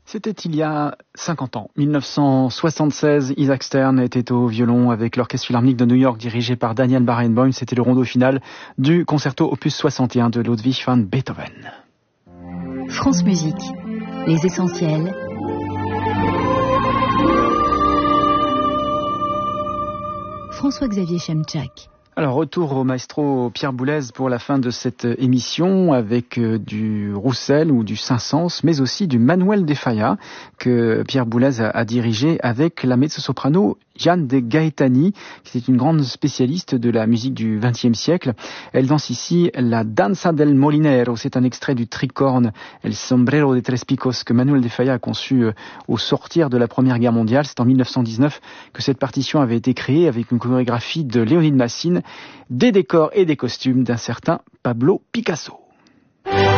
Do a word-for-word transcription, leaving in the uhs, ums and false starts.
C'était il y a cinquante ans, mille neuf cent soixante-seize, Isaac Stern était au violon avec l'Orchestre Philharmonique de New York dirigé par Daniel Barenboim. C'était le rondo final du concerto opus soixante et un de Ludwig van Beethoven. France Musique, les essentiels. François-Xavier Chemchak. Alors, retour au maestro Pierre Boulez pour la fin de cette émission avec du Roussel ou du Saint-Saëns, mais aussi du Manuel de Falla que Pierre Boulez a, a dirigé avec la mezzo-soprano Jeanne de Gaetani, qui était une grande spécialiste de la musique du vingtième siècle. Elle danse ici la Danza del Molinero. C'est un extrait du tricorne El Sombrero de Tres Picos que Manuel de Falla a conçu au sortir de la Première Guerre mondiale. C'est en mille neuf cent dix-neuf que cette partition avait été créée avec une chorégraphie de Léonide Massine, des décors et des costumes d'un certain Pablo Picasso.